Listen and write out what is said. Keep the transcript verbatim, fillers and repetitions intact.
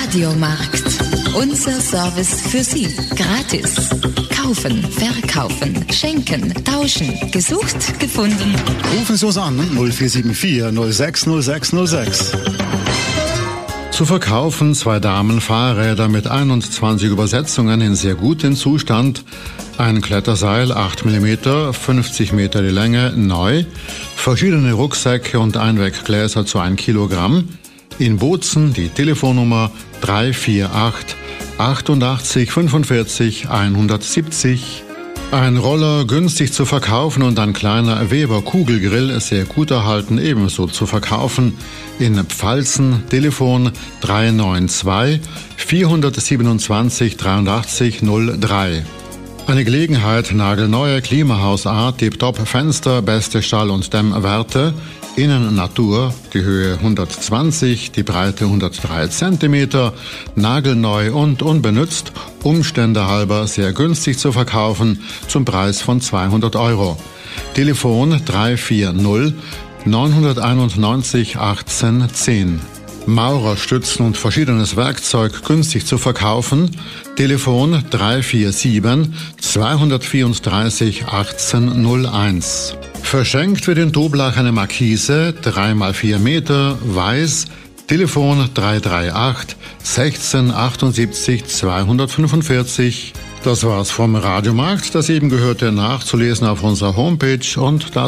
Radiomarkt. Unser Service für Sie. Gratis. Kaufen, verkaufen, schenken, tauschen. Gesucht, gefunden. Rufen Sie uns an null vier sieben vier null sechs null sechs null sechs. Zu verkaufen zwei Damen-Fahrräder mit einundzwanzig Übersetzungen in sehr gutem Zustand. Ein Kletterseil acht Millimeter, fünfzig Meter die Länge, neu. Verschiedene Rucksäcke und Einweggläser zu ein Kilogramm. In Bozen die Telefonnummer drei vier acht achtundachtzig fünfundvierzig hundertsiebzig. Ein Roller günstig zu verkaufen und ein kleiner Weber Kugelgrill sehr gut erhalten ebenso zu verkaufen. In Pfalzen Telefon drei neun zwei vierhundertsiebenundzwanzig dreiundachtzig null drei. Eine Gelegenheit, nagelneue Klimahausart, Tip-Top Fenster, beste Stall- und Dämmwerte. Innen Natur, die Höhe hundertzwanzig, die Breite hundertdrei Zentimeter, nagelneu und unbenutzt, Umstände halber sehr günstig zu verkaufen, zum Preis von zweihundert Euro. Telefon drei vier null neunhunderteinundneunzig achtzehn zehn. Maurerstützen und verschiedenes Werkzeug günstig zu verkaufen. Telefon drei vier sieben zweihundertvierunddreißig achtzehn null eins. Verschenkt wird in Toblach eine Markise, drei mal vier Meter, weiß. Telefon drei drei acht sechzehn achtundsiebzig zweihundertfünfundvierzig. Das war's vom Radiomarkt. Das eben gehörte nachzulesen auf unserer Homepage und da